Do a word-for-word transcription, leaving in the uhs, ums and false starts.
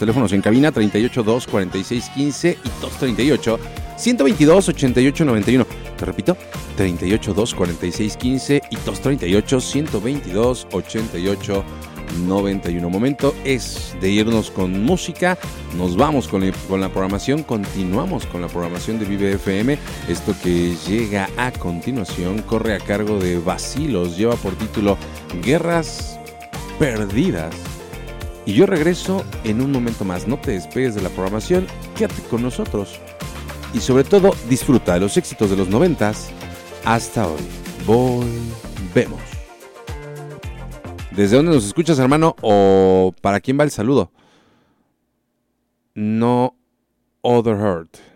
teléfonos en cabina treinta y ocho, dos, cuarenta y seis, quince y dos treinta y ocho, ciento veintidós, ochenta y ocho, noventa y uno. Te repito, treinta y ocho, dos, cuarenta y seis, quince y dos treinta y ocho, ciento veintidós, ochenta y ocho, noventa y uno. Momento es de irnos con música. Nos vamos con, el, con la programación. Continuamos con la programación de Vive F M. Esto que llega a continuación corre a cargo de Vacilos. Lleva por título Guerras Perdidas. Y yo regreso en un momento más. No te despegues de la programación. Quédate con nosotros. Y sobre todo, disfruta de los éxitos de los noventas hasta hoy. Volvemos. ¿Desde dónde nos escuchas, hermano? ¿O para quién va el saludo? No Other Heart.